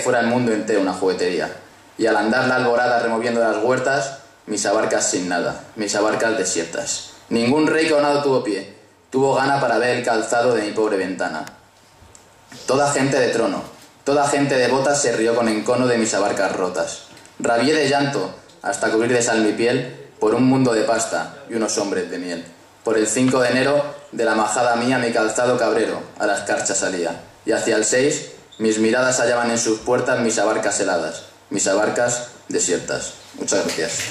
fuera el mundo entero una juguetería. Y al andar la alborada removiendo las huertas, mis abarcas sin nada, mis abarcas desiertas. Ningún rey coronado tuvo pie, tuvo gana para ver el calzado de mi pobre ventana. Toda gente de trono, toda gente de botas se rió con encono de mis abarcas rotas. Rabié de llanto hasta cubrir de sal mi piel por un mundo de pasta y unos hombres de miel. Por el 5 de enero de la majada mía mi calzado cabrero a la escarcha salía. Y hacia el 6 mis miradas hallaban en sus puertas mis abarcas heladas, mis abarcas desiertas. Muchas gracias.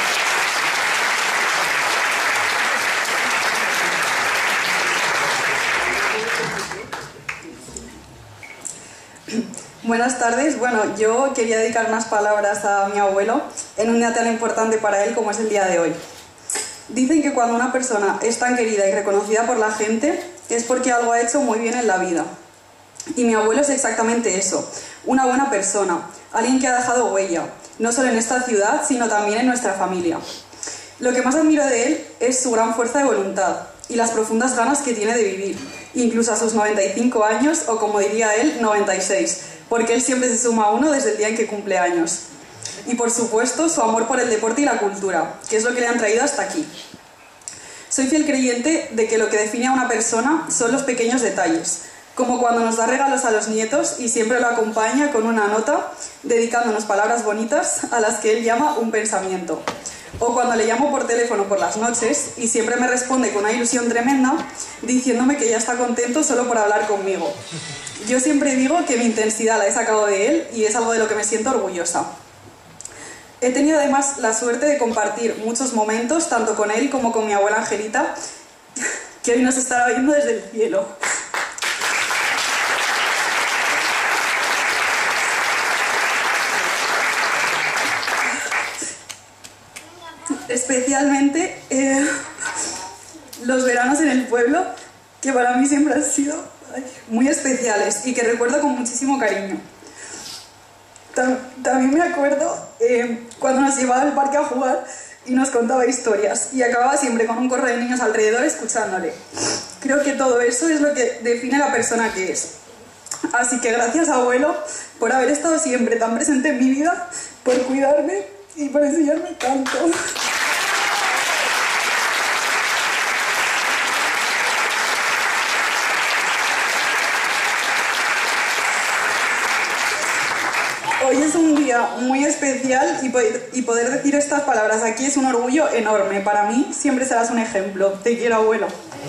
Buenas tardes. Bueno, yo quería dedicar unas palabras a mi abuelo en un día tan importante para él como es el día de hoy. Dicen que cuando una persona es tan querida y reconocida por la gente es porque algo ha hecho muy bien en la vida. Y mi abuelo es exactamente eso, una buena persona, alguien que ha dejado huella, no solo en esta ciudad, sino también en nuestra familia. Lo que más admiro de él es su gran fuerza de voluntad y las profundas ganas que tiene de vivir, incluso a sus 95 años o, como diría él, 96, porque él siempre se suma a uno desde el día en que cumple años. Y por supuesto, su amor por el deporte y la cultura, que es lo que le han traído hasta aquí. Soy fiel creyente de que lo que define a una persona son los pequeños detalles, como cuando nos da regalos a los nietos y siempre lo acompaña con una nota dedicándonos palabras bonitas a las que él llama un pensamiento. O cuando le llamo por teléfono por las noches y siempre me responde con una ilusión tremenda diciéndome que ya está contento solo por hablar conmigo. Yo siempre digo que mi intensidad la he sacado de él y es algo de lo que me siento orgullosa. He tenido además la suerte de compartir muchos momentos tanto con él como con mi abuela Angelita, que hoy nos estará viendo desde el cielo. Especialmente los veranos en el pueblo, que para mí siempre han sido muy especiales y que recuerdo con muchísimo cariño. También me acuerdo cuando nos llevaba al parque a jugar y nos contaba historias y acababa siempre con un corro de niños alrededor escuchándole. Creo que todo eso es lo que define la persona que es. Así que gracias, abuelo, por haber estado siempre tan presente en mi vida, por cuidarme y por enseñarme tanto. Hoy es un día muy especial y poder decir estas palabras aquí es un orgullo enorme. Para mí siempre serás un ejemplo. Te quiero, abuelo.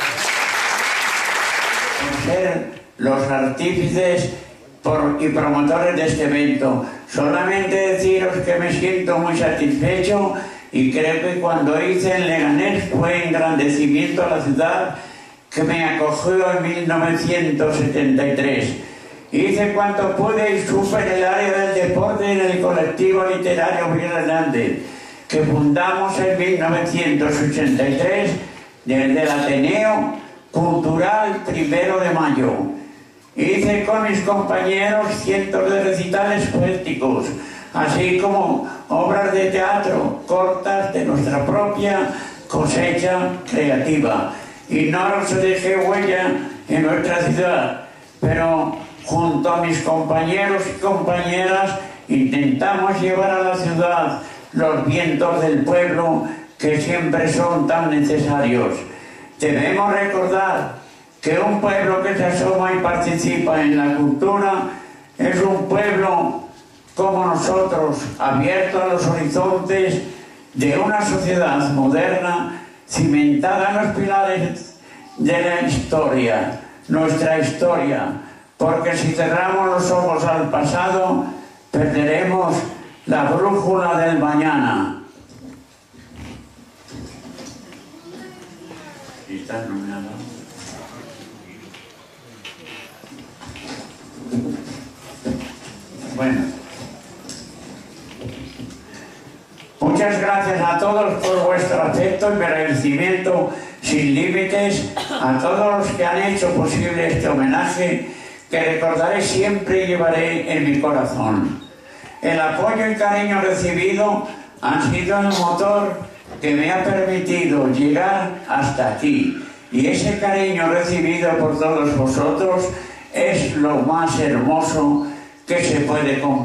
Ser los artífices y promotores de este evento. Solamente deciros que me siento muy satisfecho y creo que cuando hice en Leganés fue engrandecimiento a la ciudad que me acogió en 1973. Hice cuanto pude y supe en el área del deporte en el colectivo literario Miguel Hernández, que fundamos en 1983 desde el Ateneo Cultural 1 de Mayo. Hice con mis compañeros cientos de recitales poéticos, así como obras de teatro cortas de nuestra propia cosecha creativa. Y no se dejé huella en nuestra ciudad, pero junto a mis compañeros y compañeras intentamos llevar a la ciudad los vientos del pueblo que siempre son tan necesarios. Debemos recordar que un pueblo que se asoma y participa en la cultura es un pueblo como nosotros, abierto a los horizontes de una sociedad moderna cimentada en los pilares de la historia, nuestra historia, porque si cerramos los ojos al pasado, perderemos la brújula del mañana. ¿Estás nominado? Bueno. Muchas gracias a todos por vuestro afecto y agradecimiento sin límites a todos los que han hecho posible este homenaje que recordaré siempre y llevaré en mi corazón. El apoyo y cariño recibido han sido el motor que me ha permitido llegar hasta aquí. Y ese cariño recibido por todos vosotros es lo más hermoso que se puede compartir.